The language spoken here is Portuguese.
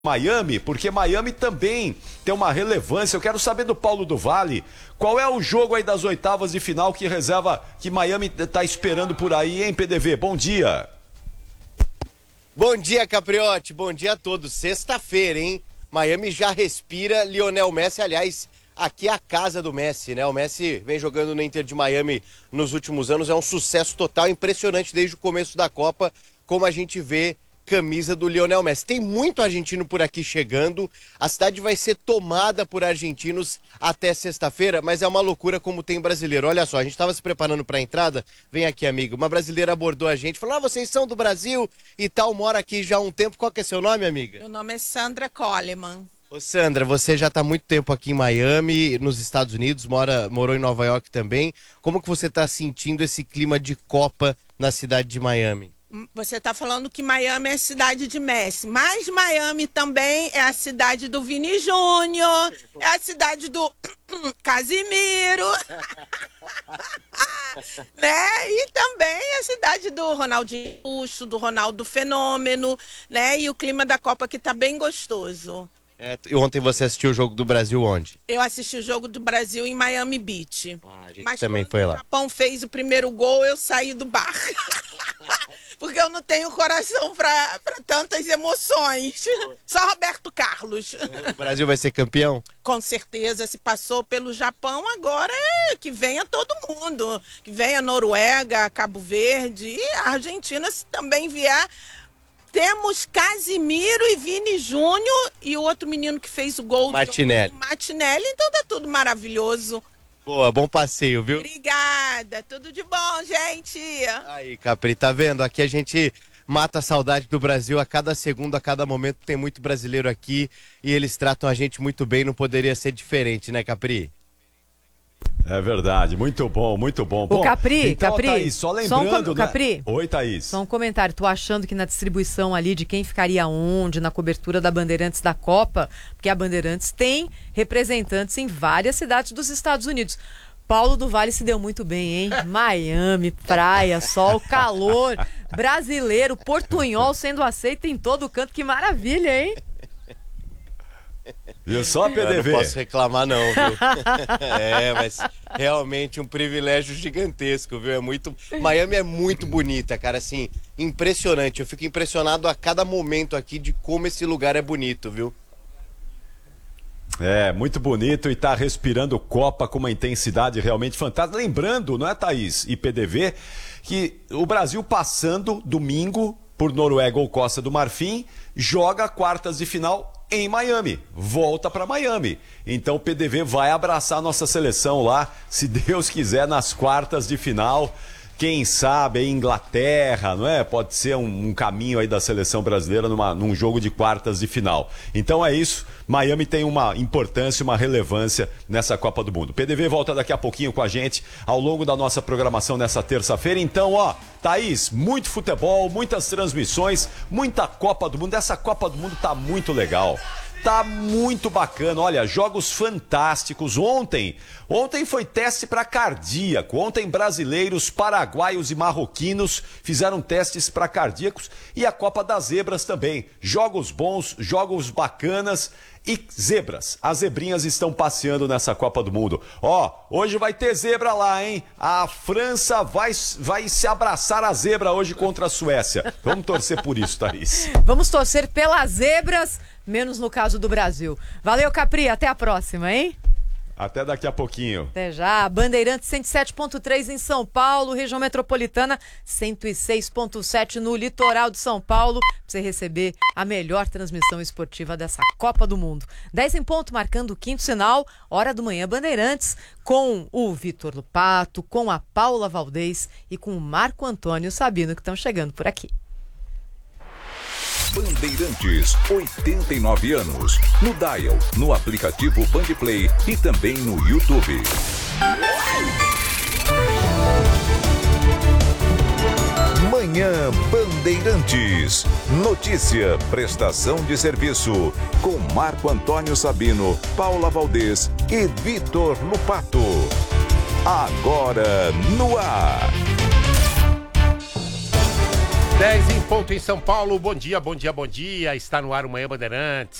Miami, porque Miami também tem uma relevância. Eu quero saber do Paulo do Vale, qual é o jogo aí das oitavas de final que reserva, que Miami está esperando por aí, hein, PDV? Bom dia. Bom dia, Capriotti, bom dia a todos. Sexta-feira, hein? Miami já respira Lionel Messi, aliás, aqui é a casa do Messi, né? O Messi vem jogando no Inter de Miami nos últimos anos, é um sucesso total, impressionante desde o começo da Copa, como a gente vê camisa do Lionel Messi. Tem muito argentino por aqui chegando, a cidade vai ser tomada por argentinos até sexta-feira, mas é uma loucura como tem brasileiro. Olha só, a gente estava se preparando para a entrada, vem aqui, amigo, uma brasileira abordou a gente, falou, vocês são do Brasil e tal, mora aqui já há um tempo. Qual que é seu nome, amiga? Meu nome é Sandra Coleman. Ô Sandra, você já está há muito tempo aqui em Miami, nos Estados Unidos, morou em Nova York também. Como que você está sentindo esse clima de Copa na cidade de Miami? Você está falando que Miami é a cidade de Messi, mas Miami também é a cidade do Vini Júnior, é a cidade do Casimiro, né? E também é a cidade do Ronaldinho Gaúcho, do Ronaldo Fenômeno, né? E o clima da Copa aqui tá bem gostoso. E ontem você assistiu o jogo do Brasil onde? Eu assisti o jogo do Brasil em Miami Beach. A gente também foi lá. O Japão fez o primeiro gol, eu saí do bar. Porque eu não tenho coração para tantas emoções. Só Roberto Carlos. O Brasil vai ser campeão? Com certeza, se passou pelo Japão, agora que venha todo mundo. Que venha Noruega, Cabo Verde e a Argentina, se também vier. Temos Casimiro e Vini Júnior e o outro menino que fez o gol. Martinelli. Martinelli, então tá tudo maravilhoso. Boa, bom passeio, viu? Obrigada, tudo de bom, gente. Aí, Capri, tá vendo? Aqui a gente mata a saudade do Brasil a cada segundo, a cada momento. Tem muito brasileiro aqui e eles tratam a gente muito bem, não poderia ser diferente, né, Capri? É verdade, muito bom, muito bom. Ô, Capri, então, Capri, Thaís, só lembrando, né? Capri, Oi, Thaís. só um comentário, tô achando que na distribuição ali de quem ficaria onde, na cobertura da Bandeirantes da Copa, porque a Bandeirantes tem representantes em várias cidades dos Estados Unidos. Paulo do Vale se deu muito bem, hein? Miami, praia, sol, calor, brasileiro, portunhol sendo aceito em todo canto, que maravilha, hein? Viu só, PDV? Eu não posso reclamar não, viu? Mas realmente um privilégio gigantesco, viu? Miami é muito bonita, cara, assim, impressionante. Eu fico impressionado a cada momento aqui de como esse lugar é bonito, viu? É, muito bonito e tá respirando Copa com uma intensidade realmente fantástica. Lembrando, não é, Thaís e PDV, que o Brasil passando domingo por Noruega ou Costa do Marfim, joga quartas de final em Miami, volta para Miami. Então o PDV vai abraçar a nossa seleção lá, se Deus quiser, nas quartas de final. Quem sabe a Inglaterra, não é? Pode ser um caminho aí da seleção brasileira num jogo de quartas de final. Então é isso, Miami tem uma importância, uma relevância nessa Copa do Mundo. O PDV volta daqui a pouquinho com a gente ao longo da nossa programação nessa terça-feira. Então, ó, Thaís, muito futebol, muitas transmissões, muita Copa do Mundo. Essa Copa do Mundo tá muito legal. Tá muito bacana, olha, jogos fantásticos. Ontem foi teste para cardíaco. Ontem brasileiros, paraguaios e marroquinos fizeram testes para cardíacos e a Copa das Zebras também. Jogos bons, jogos bacanas e zebras. As zebrinhas estão passeando nessa Copa do Mundo. Ó, hoje vai ter zebra lá, hein? A França vai se abraçar a zebra hoje contra a Suécia. Vamos torcer por isso, Thaís. Vamos torcer pelas zebras, menos no caso do Brasil. Valeu, Capri, até a próxima, hein? Até daqui a pouquinho. Até já. Bandeirantes 107.3 em São Paulo, região metropolitana 106.7 no litoral de São Paulo, pra você receber a melhor transmissão esportiva dessa Copa do Mundo. 10 em ponto, marcando o quinto sinal, hora do Manhã Bandeirantes, com o Vitor Lupato, com a Paula Valdez e com o Marco Antônio Sabino, que estão chegando por aqui. Bandeirantes, 89 anos. No Dial, no aplicativo Bandplay e também no YouTube. Manhã Bandeirantes. Notícia, prestação de serviço. Com Marco Antônio Sabino, Paula Valdez e Vitor Lupato. Agora no ar. 10 em ponto em São Paulo. Bom dia, bom dia, bom dia. Está no ar o Manhã Bandeirantes.